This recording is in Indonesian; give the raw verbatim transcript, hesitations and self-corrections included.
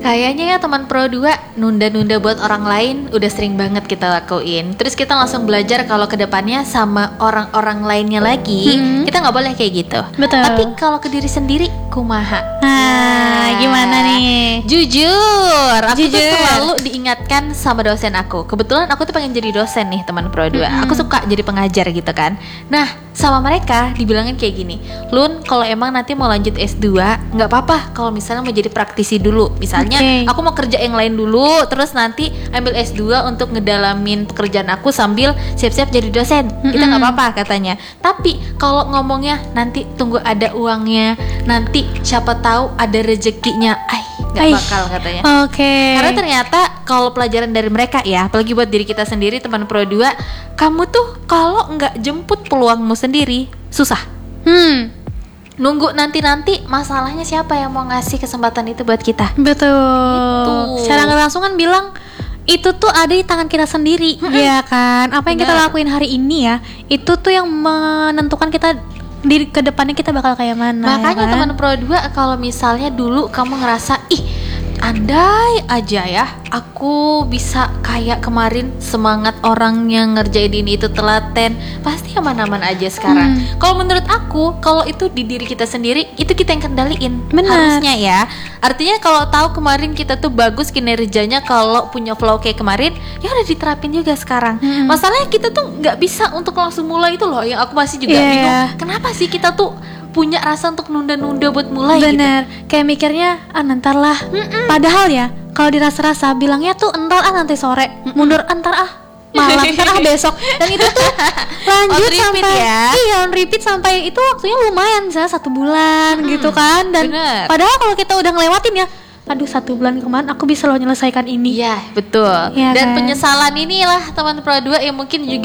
Kayaknya ya teman Pro dua nunda-nunda buat orang lain udah sering banget kita lakuin. Terus kita langsung belajar kalau kedepannya sama orang-orang lainnya lagi hmm. kita nggak boleh kayak gitu. Betul. Tapi kalau ke diri sendiri kumaha. Nah, gimana nih? Jujur, aku Jujur. tuh selalu diingatkan sama dosen aku. Kebetulan aku tuh pengen jadi dosen nih teman Pro dua. Hmm. Aku suka jadi pengajar gitu kan. Nah, sama mereka dibilangin kayak gini, Lun, kalau emang nanti mau lanjut S dua nggak apa-apa kalau misalnya mau jadi praktisi dulu. Misalnya Okay. aku mau kerja yang lain dulu, terus nanti ambil S dua untuk ngedalamin pekerjaan aku sambil siap-siap jadi dosen. Mm-mm. Kita nggak apa-apa katanya. Tapi kalau ngomongnya nanti tunggu ada uangnya, nanti siapa tahu ada rezekinya, ay nggak bakal katanya. Oke. Okay. Karena ternyata kalau pelajaran dari mereka ya, apalagi buat diri kita sendiri teman Pro dua, kamu tuh kalau nggak jemput peluangmu sendiri susah. Hmm. Nunggu nanti-nanti masalahnya siapa yang mau ngasih kesempatan itu buat kita. Betul. Gitu. Secara nggak langsung kan bilang itu tuh ada di tangan kita sendiri, mm-hmm. ya kan? Apa yang Bener. kita lakuin hari ini ya, itu tuh yang menentukan kita di kedepannya kita bakal kayak mana. Makanya ya kan? teman Pro dua, kalau misalnya dulu kamu ngerasa ih andai aja ya aku bisa kayak kemarin, semangat orang yang ngerjain ini itu telaten, pasti aman-aman aja sekarang. Hmm. Kalau menurut aku, kalau itu di diri kita sendiri, itu kita yang kendaliin. Bener. Harusnya ya. Artinya kalau tahu kemarin kita tuh bagus kinerjanya, kalau punya flow kayak kemarin, ya udah diterapin juga sekarang. Hmm. Masalahnya kita tuh nggak bisa untuk langsung mulai itu loh, yang aku masih juga Yeah. bingung. Kenapa sih kita tuh punya rasa untuk nunda-nunda buat mulai? Bener, gitu. kayak mikirnya ah nantar lah. Mm-mm. Padahal ya kalau dirasa-rasa bilangnya tuh entar ah nanti sore, Mm-mm. mundur entar ah malam, entar ah besok, dan itu tuh lanjut On repeat sampai ya? iya on repeat sampai itu waktunya lumayan, misalnya satu bulan mm-hmm. gitu kan. Dan Bener. padahal kalau kita udah ngelewatin ya, aduh satu bulan kemarin aku bisa loh menyelesaikan ini. Iya betul. Ya, Dan kan? penyesalan inilah teman Pro dua yang mungkin juga